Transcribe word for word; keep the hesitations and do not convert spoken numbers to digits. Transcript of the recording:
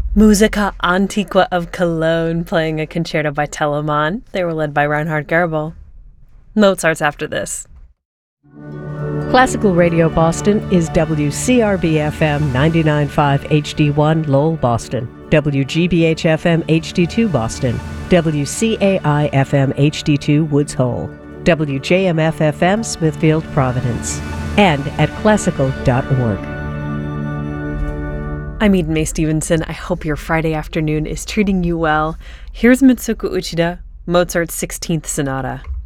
Musica Antiqua of Cologne playing a concerto by Telemann. They were led by Reinhard Goebel. Mozart's after this. Classical Radio Boston is W C R B F M ninety-nine point five H D one Lowell, Boston, W G B H F M H D two Boston, W C A I F M H D two Woods Hole, W J M F F M Smithfield, Providence, and at classical dot org. I'm Eden Mae Stevenson. I hope your Friday afternoon is treating you well. Here's Mitsuko Uchida, Mozart's sixteenth Sonata.